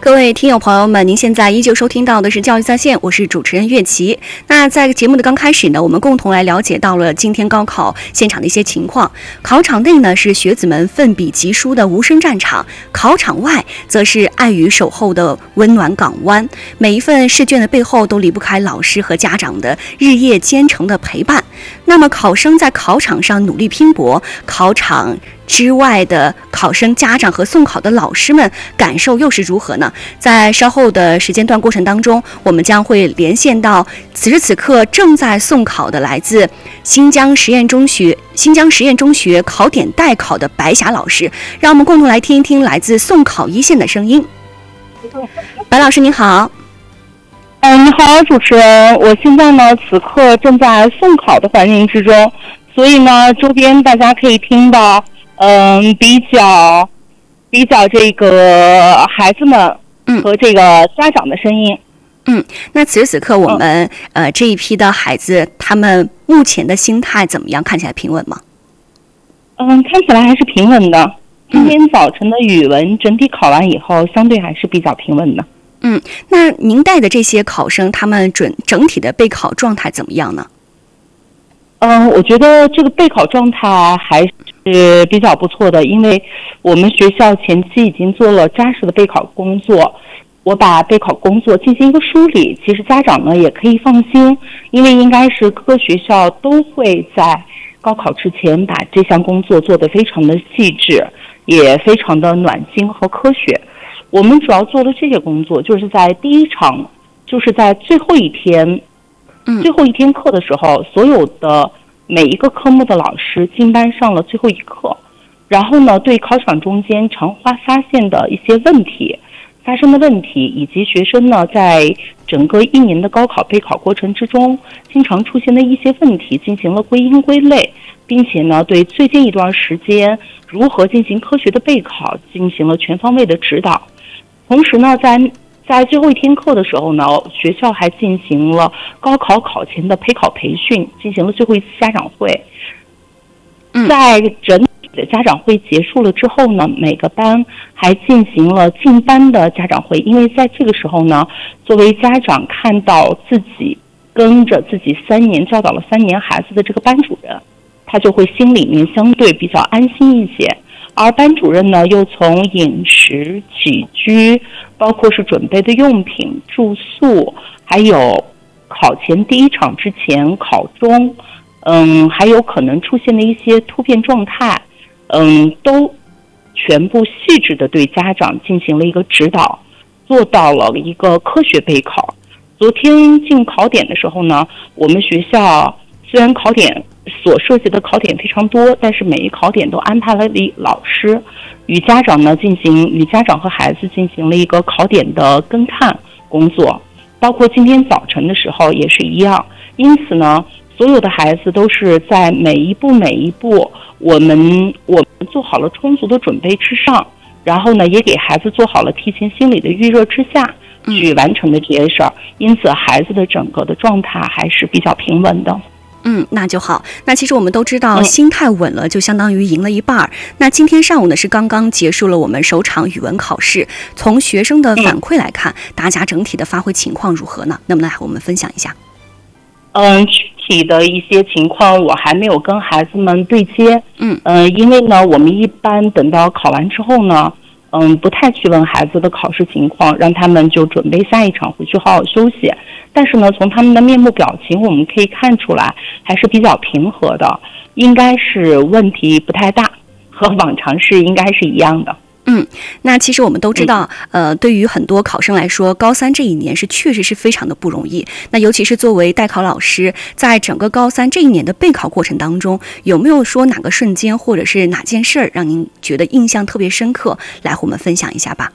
各位听友朋友们，您现在依旧收听到的是教育在线，我是主持人岳琪。那在节目的刚开始呢，我们共同来了解到了今天高考现场的一些情况。考场内呢是学子们奋笔疾书的无声战场，考场外则是爱与守候的温暖港湾。每一份试卷的背后都离不开老师和家长的日夜兼程的陪伴。那么考生在考场上努力拼搏，考场之外的考生、家长和送考的老师们感受又是如何呢？在稍后的时间段过程当中，我们将会连线到此时此刻正在送考的来自新疆实验中学考点代考的白霞老师，让我们共同来听一听来自送考一线的声音。白老师您好。 你好，主持人。我现在呢，此刻正在送考的环境之中，所以呢，周边大家可以听到，比较这个孩子们和这个家长的声音。 那此时此刻我们这一批的孩子，他们目前的心态怎么样？看起来平稳吗？ 看起来还是平稳的。今天早晨的语文整体考完以后，相对还是比较平稳的。 那您带的这些考生，他们整体的备考状态怎么样呢？ 我觉得这个备考状态还是比较不错的，因为我们学校前期已经做了扎实的备考工作。我把备考工作进行一个梳理，其实家长呢也可以放心，因为应该是各个学校都会在高考之前把这项工作做得非常的细致，也非常的暖心和科学。我们主要做的这些工作，就是在第一场，就是在最后一天课的时候，所有的每一个科目的老师进班上了最后一课，然后呢，对考场中间常发现的一些发生的问题，以及学生呢在整个一年的高考备考过程之中经常出现的一些问题进行了归因归类，并且呢对最近一段时间如何进行科学的备考进行了全方位的指导。同时呢，在最后一天课的时候呢，学校还进行了高考考前的陪考培训，进行了最后一次家长会。在整体的家长会结束了之后呢，每个班还进行了进班的家长会，因为在这个时候呢，作为家长看到自己跟着自己教导了3年孩子的这个班主任，他就会心里面相对比较安心一些。而班主任呢，又从饮食、起居，包括是准备的用品、住宿，还有考前第一场之前、考中，还有可能出现的一些突变状态，都全部细致的对家长进行了一个指导，做到了一个科学备考。昨天进考点的时候呢，我们学校虽然考点所涉及的考点非常多，但是每一考点都安排了老师与家长和孩子进行了一个考点的跟看工作，包括今天早晨的时候也是一样。因此呢，所有的孩子都是在每一步我们做好了充足的准备之上，然后呢也给孩子做好了提前心理的预热之下去完成的这些事儿，因此孩子的整个的状态还是比较平稳的。 那就好。那其实我们都知道，心态稳了就相当于赢了一半。那今天上午呢是刚刚结束了我们首场语文考试，从学生的反馈来看，大家整体的发挥情况如何呢？能不能来和我们分享一下？ 具体的一些情况我还没有跟孩子们对接。因为呢，我们一般等到考完之后呢，不太去问孩子的考试情况，让他们就准备下一场回去好好休息。但是呢，从他们的面部表情我们可以看出来还是比较平和的，应该是问题不太大，和往常是应该是一样的。 那其实我们都知道，对于很多考生来说，高3这一年确实是非常的不容易。那尤其是作为代考老师，在整个高3这一年的备考过程当中，有没有说哪个瞬间或者是哪件事儿让您觉得印象特别深刻？来和我们分享一下吧。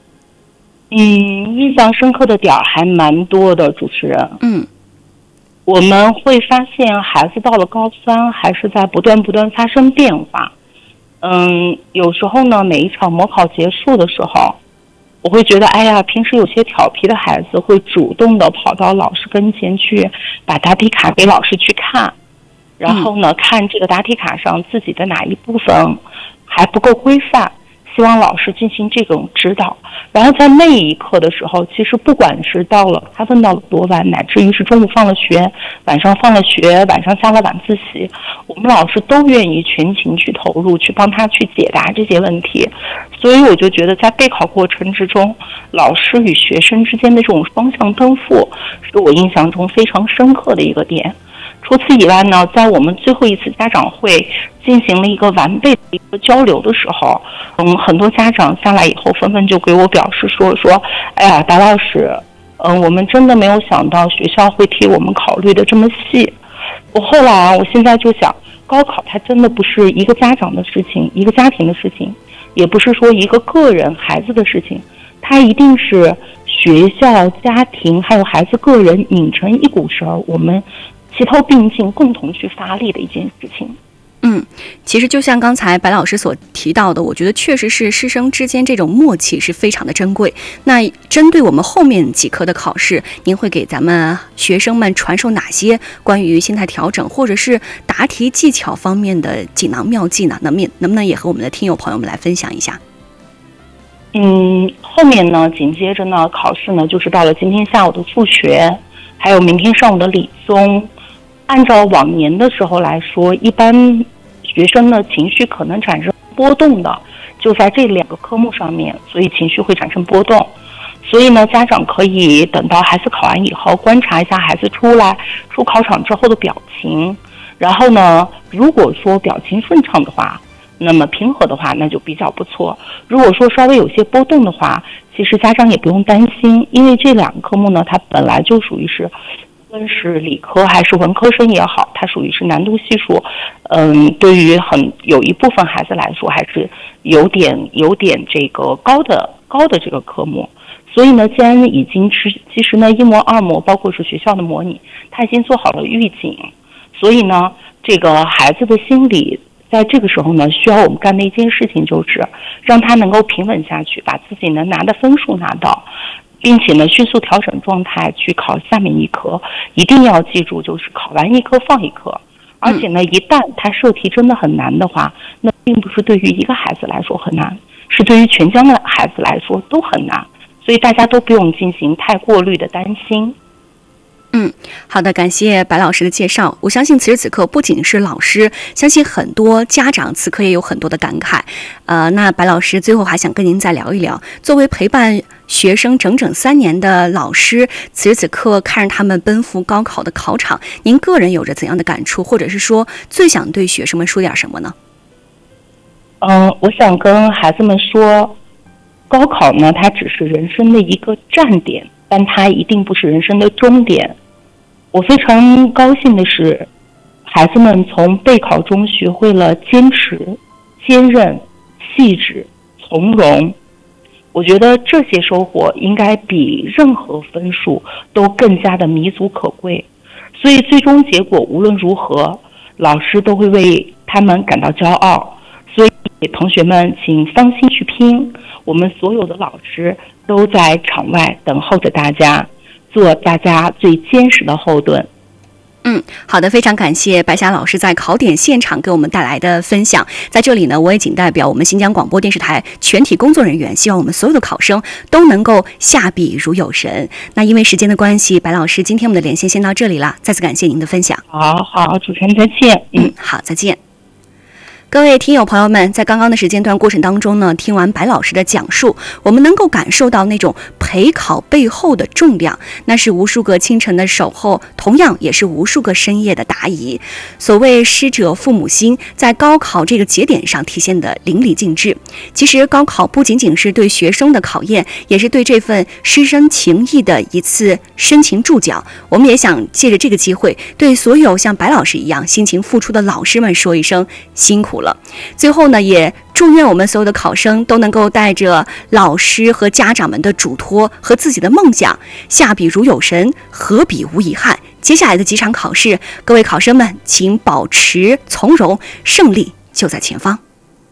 印象深刻的点还蛮多的，主持人。我们会发现孩子到了高3还是在不断发生变化。有时候呢，每一场模考结束的时候，我会觉得，平时有些调皮的孩子会主动的跑到老师跟前去，把答题卡给老师去看，然后呢，看这个答题卡上自己的哪一部分还不够规范， 希望老师进行这种指导。然后在那一刻的时候，其实不管是他问到了多晚，乃至于是中午放了学，晚上放了学，晚上下了晚自习，我们老师都愿意全情去投入，去帮他去解答这些问题。所以我就觉得在备考过程之中，老师与学生之间的这种双向奔赴，是我印象中非常深刻的一个点。除此以外呢，在我们最后一次家长会进行了一个完备的一个交流的时候，很多家长下来以后纷纷就给我表示说，哎呀，白老师，我们真的没有想到学校会替我们考虑的这么细。我现在就想，高考它真的不是一个家长的事情，一个家庭的事情，也不是说一个个人孩子的事情，它一定是学校、家庭还有孩子个人拧成一股绳，我们齐头并进，共同去发力的一件事情。 其实就像刚才白老师所提到的，我觉得确实是师生之间这种默契是非常的珍贵。那针对我们后面几科的考试，您会给咱们学生们传授哪些关于心态调整或者是答题技巧方面的锦囊妙计呢？能不能也和我们的听友朋友们来分享一下？ 后面呢，紧接着呢，考试呢就是到了今天下午的数学，还有明天上午的理综。按照往年的时候来说，一般学生的情绪可能产生波动的，就在这2个科目上面，所以情绪会产生波动。所以呢，家长可以等到孩子考完以后，观察一下孩子出考场之后的表情，然后呢，如果说表情顺畅的话，那么平和的话，那就比较不错。如果说稍微有些波动的话，其实家长也不用担心，因为这2个科目呢，它本来就属于是无论是理科还是文科生也好，它属于是难度系数，对于有一部分孩子来说，还是有点这个高的这个科目。所以呢，既然其实呢，1模2模包括是学校的模拟，它已经做好了预警，所以呢，这个孩子的心理在这个时候呢，需要我们干的一件事情就是让他能够平稳下去，把自己能拿的分数拿到。并且呢，迅速调整状态去考下面一科，一定要记住，就是考完一科放一科。而且呢，一旦他设题真的很难的话，那并不是对于一个孩子来说很难，是对于全家的孩子来说都很难。所以大家都不用进行太过虑的担心。 好的，感谢白老师的介绍。我相信此时此刻不仅是老师，相信很多家长此刻也有很多的感慨。那白老师最后还想跟您再聊一聊，作为陪伴学生整整3年的老师，此时此刻看着他们奔赴高考的考场，您个人有着怎样的感触，或者是说最想对学生们说点什么呢？ 我想跟孩子们说，高考呢，它只是人生的一个站点，但它一定不是人生的终点。我非常高兴的是，孩子们从备考中学会了坚持、坚韧、细致、从容。我觉得这些收获应该比任何分数都更加的弥足可贵。所以最终结果无论如何，老师都会为他们感到骄傲。所以同学们请放心去拼，我们所有的老师都在场外等候着大家，做大家最坚实的后盾。 好的，非常感谢白霞老师在考点现场给我们带来的分享。在这里呢，我也仅代表我们新疆广播电视台全体工作人员，希望我们所有的考生都能够下笔如有神。那因为时间的关系，白老师，今天我们的连线先到这里了，再次感谢您的分享。 好，主持人再见。 好，再见。各位听友朋友们，在刚刚的时间段过程当中呢，听完白老师的讲述，我们能够感受到那种陪考背后的重量，那是无数个清晨的守候，同样也是无数个深夜的答疑。所谓师者父母心，在高考这个节点上体现的淋漓尽致。其实高考不仅仅是对学生的考验，也是对这份师生情谊的一次深情注脚。我们也想借着这个机会，对所有像白老师一样辛勤付出的老师们说一声辛苦了。最后呢，也祝愿我们所有的考生都能够带着老师和家长们的嘱托和自己的梦想，下笔如有神，合笔无遗憾。接下来的几场考试，各位考生们请保持从容，胜利就在前方。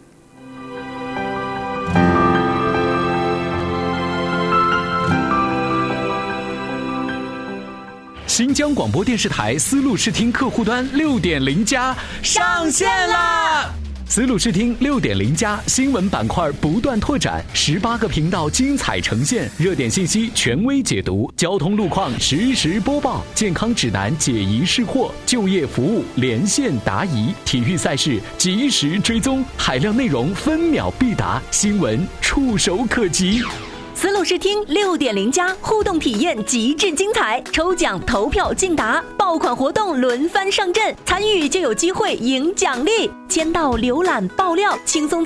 新疆广播电视台丝路视听客户端6.0+上线啦！ 思路视听6.0+新闻板块不断拓展，18个频道精彩呈现，热点信息权威解读，交通路况实时播报，健康指南解疑释惑，就业服务连线答疑，体育赛事及时追踪，海量内容分秒必达，新闻触手可及。 思路视听6.0+互动体验极致精彩，抽奖投票竞答，爆款活动轮番上阵，参与就有机会赢奖励。签到、浏览、爆料，轻松